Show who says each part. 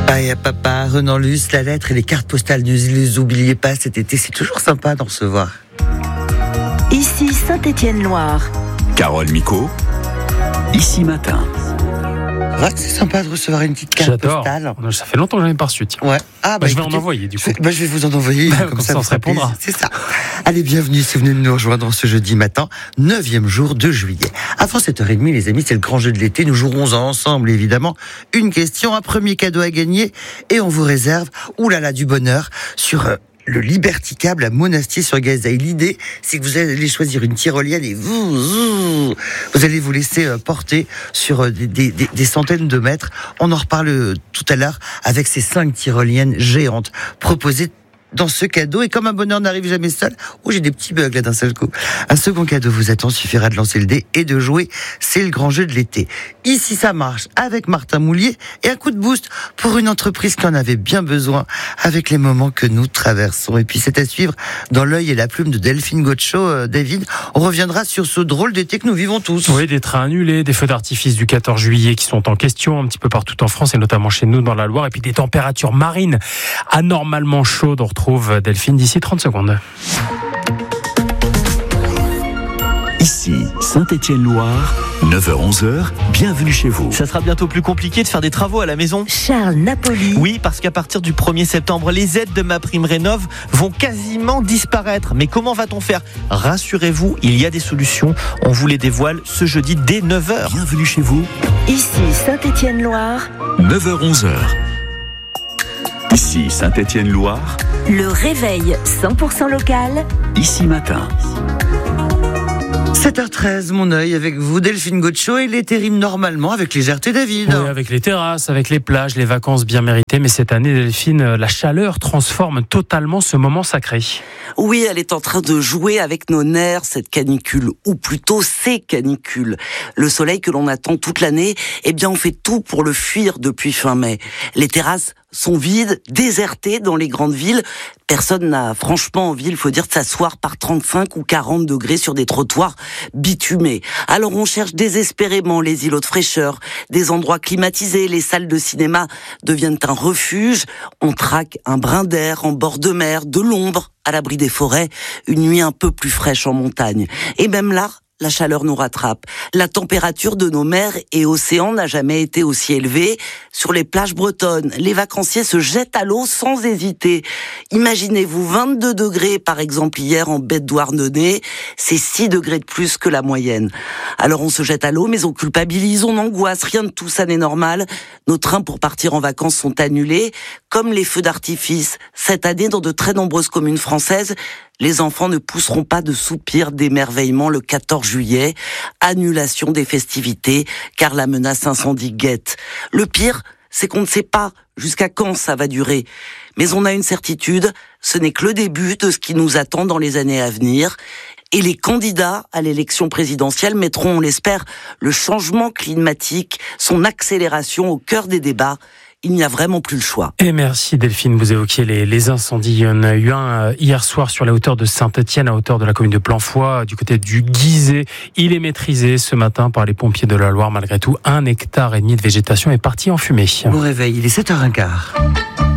Speaker 1: Bye à papa, Renan Luce, la lettre et les cartes postales, ne les oubliez pas cet été, c'est toujours sympa d'en recevoir.
Speaker 2: Ici Saint-Étienne-Loire.
Speaker 3: Carole Micot, Ici Matin.
Speaker 1: Ouais, c'est sympa de recevoir une petite carte postale.
Speaker 4: Ça fait longtemps que je n'en ai pas reçu. Tiens.
Speaker 1: Ouais.
Speaker 4: Je vais en envoyer du coup.
Speaker 1: Je vais vous en envoyer,
Speaker 4: comme ça on se répondra.
Speaker 1: C'est ça. Allez, bienvenue si vous venez de nous rejoindre ce jeudi matin, 9e jour de juillet. Avant 7h30, les amis, c'est le grand jeu de l'été. Nous jouerons ensemble, évidemment, une question, un premier cadeau à gagner, et on vous réserve, du bonheur, sur le Liberticable à Monastier-sur-Gazeille. L'idée, c'est que vous allez choisir une tyrolienne et vous allez vous laisser porter sur des centaines de mètres. On en reparle tout à l'heure avec ces 5 tyroliennes géantes proposées dans ce cadeau. Et comme un bonheur n'arrive jamais seul, j'ai des petits bugs là d'un seul coup. Un second cadeau vous attend, suffira de lancer le dé et de jouer. C'est le grand jeu de l'été. Ici ça marche avec Martin Moulier et un coup de boost pour une entreprise qui en avait bien besoin avec les moments que nous traversons. Et puis c'est à suivre dans l'œil et la plume de Delphine Gaucho. David, on reviendra sur ce drôle d'été que nous vivons tous.
Speaker 4: Oui, des trains annulés, des feux d'artifice du 14 juillet qui sont en question un petit peu partout en France et notamment chez nous dans la Loire. Et puis des températures marines anormalement chaudes. On retrouve Delphine d'ici 30 secondes.
Speaker 3: Ici Saint-Étienne-Loire, 9h-11h, bienvenue chez vous.
Speaker 5: Ça sera bientôt plus compliqué de faire des travaux à la maison.
Speaker 2: Charles Napoli.
Speaker 5: Oui, parce qu'à partir du 1er septembre, les aides de MaPrimeRénov' vont quasiment disparaître. Mais comment va-t-on faire ? Rassurez-vous, il y a des solutions. On vous les dévoile ce jeudi dès 9h.
Speaker 3: Bienvenue chez vous.
Speaker 2: Ici Saint-Étienne-Loire.
Speaker 3: 9h-11h. Ici Saint-Étienne-Loire.
Speaker 2: Le réveil 100% local.
Speaker 3: Ici Matin.
Speaker 1: 7h13, mon œil avec vous, Delphine Gaucho, et l'été rime normalement avec légèreté, David.
Speaker 4: Oui, avec les terrasses, avec les plages, les vacances bien méritées. Mais cette année, Delphine, la chaleur transforme totalement ce moment sacré.
Speaker 6: Oui, elle est en train de jouer avec nos nerfs, cette canicule, ou plutôt ces canicules. Le soleil que l'on attend toute l'année, on fait tout pour le fuir depuis fin mai. Les terrasses sont vides, désertées dans les grandes villes. Personne n'a franchement envie, il faut dire, de s'asseoir par 35 ou 40 degrés sur des trottoirs bitumés. Alors on cherche désespérément les îlots de fraîcheur, des endroits climatisés, les salles de cinéma deviennent un refuge. On traque un brin d'air en bord de mer, de l'ombre, à l'abri des forêts, une nuit un peu plus fraîche en montagne. Et même là, la chaleur nous rattrape. La température de nos mers et océans n'a jamais été aussi élevée. Sur les plages bretonnes, les vacanciers se jettent à l'eau sans hésiter. Imaginez-vous 22 degrés, par exemple, hier en baie de Douarnenez. C'est 6 degrés de plus que la moyenne. Alors on se jette à l'eau, mais on culpabilise, on angoisse. Rien de tout ça n'est normal. Nos trains pour partir en vacances sont annulés, comme les feux d'artifice. Cette année, dans de très nombreuses communes françaises, les enfants ne pousseront pas de soupirs d'émerveillement le 14 juillet. Annulation des festivités, car la menace incendie guette. Le pire, c'est qu'on ne sait pas jusqu'à quand ça va durer. Mais on a une certitude, ce n'est que le début de ce qui nous attend dans les années à venir. Et les candidats à l'élection présidentielle mettront, on l'espère, le changement climatique, son accélération au cœur des débats. Il n'y a vraiment plus le choix.
Speaker 4: Et merci Delphine, vous évoquiez les incendies. Il y en a eu un hier soir sur la hauteur de Saint-Étienne, à hauteur de la commune de Planfoy, du côté du Guizet. Il est maîtrisé ce matin par les pompiers de la Loire. Malgré tout, 1,5 hectare de végétation est parti en fumée.
Speaker 1: Bon réveil, il est 7h15.